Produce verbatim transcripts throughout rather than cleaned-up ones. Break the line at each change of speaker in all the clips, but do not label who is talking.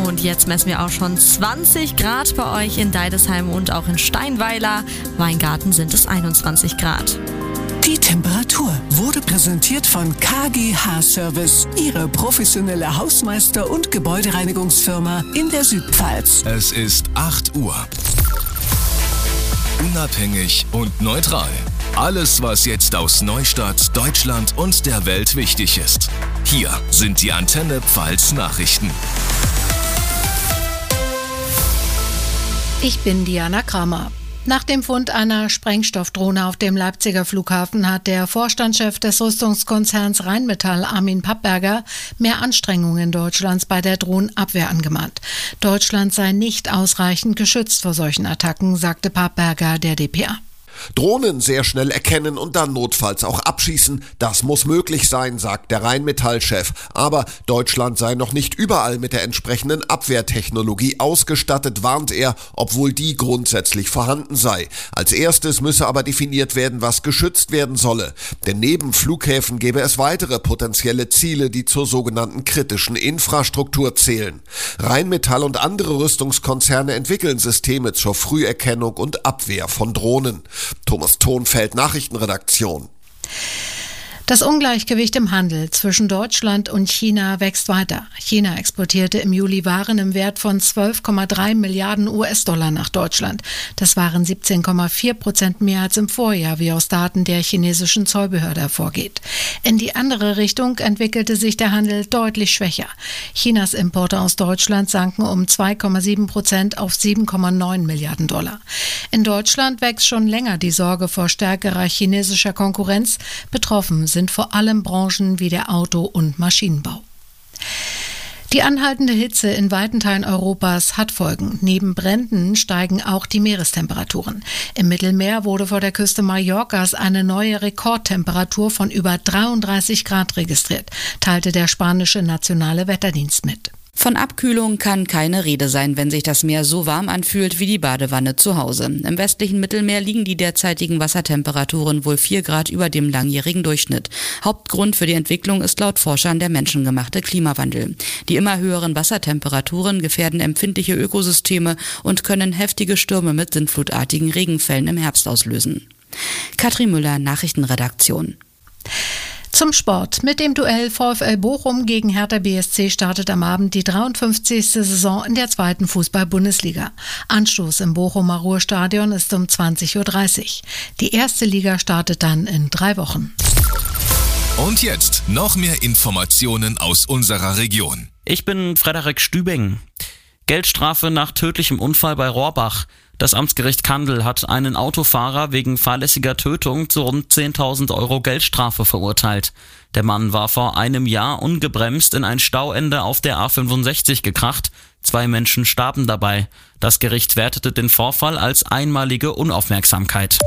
und jetzt messen wir auch schon zwanzig Grad bei euch in Deidesheim und auch in Steinweiler. Weingarten sind es einundzwanzig Grad.
Die Temperatur wurde präsentiert von K G H Service, Ihre professionelle Hausmeister- und Gebäudereinigungsfirma in der Südpfalz.
Es ist acht Uhr. Unabhängig und neutral. Alles, was jetzt aus Neustadt, Deutschland und der Welt wichtig ist. Hier sind die Antenne Pfalz Nachrichten.
Ich bin Diana Kramer. Nach dem Fund einer Sprengstoffdrohne auf dem Leipziger Flughafen hat der Vorstandschef des Rüstungskonzerns Rheinmetall, Armin Pappberger, mehr Anstrengungen Deutschlands bei der Drohnenabwehr angemahnt. Deutschland sei nicht ausreichend geschützt vor solchen Attacken, sagte Pappberger der D P A.
Drohnen sehr schnell erkennen und dann notfalls auch abschießen, das muss möglich sein, sagt der Rheinmetall-Chef. Aber Deutschland sei noch nicht überall mit der entsprechenden Abwehrtechnologie ausgestattet, warnt er, obwohl die grundsätzlich vorhanden sei. Als erstes müsse aber definiert werden, was geschützt werden solle. Denn neben Flughäfen gäbe es weitere potenzielle Ziele, die zur sogenannten kritischen Infrastruktur zählen. Rheinmetall und andere Rüstungskonzerne entwickeln Systeme zur Früherkennung und Abwehr von Drohnen. Thomas Thonfeld, Nachrichtenredaktion.
Das Ungleichgewicht im Handel zwischen Deutschland und China wächst weiter. China exportierte im Juli Waren im Wert von zwölf Komma drei Milliarden U S-Dollar nach Deutschland. Das waren siebzehn Komma vier Prozent mehr als im Vorjahr, wie aus Daten der chinesischen Zollbehörde hervorgeht. In die andere Richtung entwickelte sich der Handel deutlich schwächer. Chinas Importe aus Deutschland sanken um zwei Komma sieben Prozent auf sieben Komma neun Milliarden Dollar. In Deutschland wächst schon länger die Sorge vor stärkerer chinesischer Konkurrenz. Betroffen sind sind vor allem Branchen wie der Auto- und Maschinenbau. Die anhaltende Hitze in weiten Teilen Europas hat Folgen. Neben Bränden steigen auch die Meerestemperaturen. Im Mittelmeer wurde vor der Küste Mallorcas eine neue Rekordtemperatur von über dreiunddreißig Grad registriert, teilte der spanische Nationale Wetterdienst mit.
Von Abkühlung kann keine Rede sein, wenn sich das Meer so warm anfühlt wie die Badewanne zu Hause. Im westlichen Mittelmeer liegen die derzeitigen Wassertemperaturen wohl vier Grad über dem langjährigen Durchschnitt. Hauptgrund für die Entwicklung ist laut Forschern der menschengemachte Klimawandel. Die immer höheren Wassertemperaturen gefährden empfindliche Ökosysteme und können heftige Stürme mit sintflutartigen Regenfällen im Herbst auslösen. Katrin Müller, Nachrichtenredaktion.
Zum Sport. Mit dem Duell VfL Bochum gegen Hertha B S C startet am Abend die dreiundfünfzigste Saison in der zweiten Fußball-Bundesliga. Anstoß im Bochumer Ruhrstadion ist um zwanzig Uhr dreißig. Die erste Liga startet dann in drei Wochen.
Und jetzt noch mehr Informationen aus unserer Region.
Ich bin Frederik Stübing. Geldstrafe nach tödlichem Unfall bei Rohrbach. Das Amtsgericht Kandel hat einen Autofahrer wegen fahrlässiger Tötung zu rund zehntausend Euro Geldstrafe verurteilt. Der Mann war vor einem Jahr ungebremst in ein Stauende auf der A fünfundsechzig gekracht. Zwei Menschen starben dabei. Das Gericht wertete den Vorfall als einmalige Unaufmerksamkeit.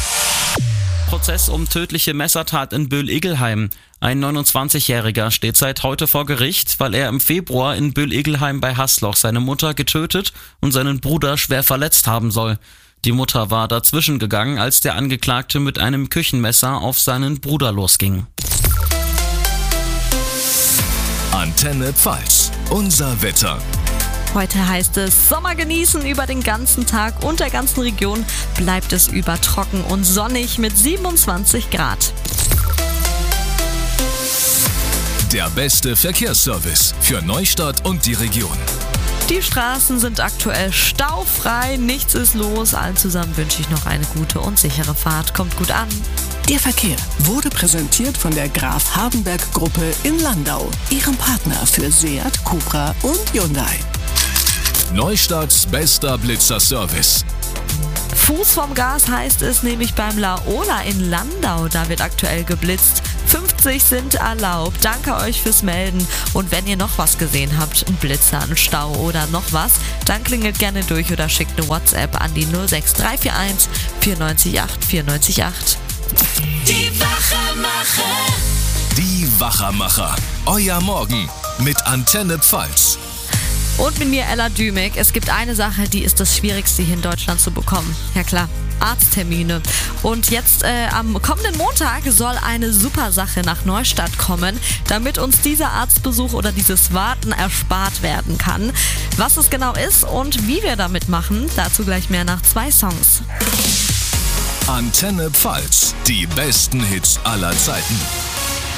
Prozess um tödliche Messertat in Böhl-Igelheim. Ein neunundzwanzigjähriger steht seit heute vor Gericht, weil er im Februar in Böhl-Igelheim bei Haßloch seine Mutter getötet und seinen Bruder schwer verletzt haben soll. Die Mutter war dazwischen gegangen, als der Angeklagte mit einem Küchenmesser auf seinen Bruder losging.
Antenne Pfalz, unser Wetter.
Heute heißt es Sommer genießen über den ganzen Tag und der ganzen Region bleibt es über trocken und sonnig mit siebenundzwanzig Grad.
Der beste Verkehrsservice für Neustadt und die Region.
Die Straßen sind aktuell staufrei, nichts ist los. Allen zusammen wünsche ich noch eine gute und sichere Fahrt. Kommt gut an.
Der Verkehr wurde präsentiert von der Graf Hardenberg Gruppe in Landau, ihrem Partner für Seat, Cupra und Hyundai.
Neustadts bester Blitzer-Service.
Fuß vom Gas heißt es nämlich beim Laola in Landau. Da wird aktuell geblitzt. fünfzig sind erlaubt. Danke euch fürs Melden. Und wenn ihr noch was gesehen habt, ein Blitzer, ein Stau oder noch was, dann klingelt gerne durch oder schickt eine WhatsApp an die null sechs drei vier eins vier neun acht vier neun acht.
Die Wachermacher.
Die Wachermacher. Euer Morgen mit Antenne Pfalz.
Und mit mir Ella Dümek. Es gibt eine Sache, die ist das Schwierigste hier in Deutschland zu bekommen. Ja klar, Arzttermine. Und jetzt äh, am kommenden Montag soll eine super Sache nach Neustadt kommen, damit uns dieser Arztbesuch oder dieses Warten erspart werden kann. Was es genau ist und wie wir damit machen, dazu gleich mehr nach zwei Songs.
Antenne Pfalz, die besten Hits aller Zeiten.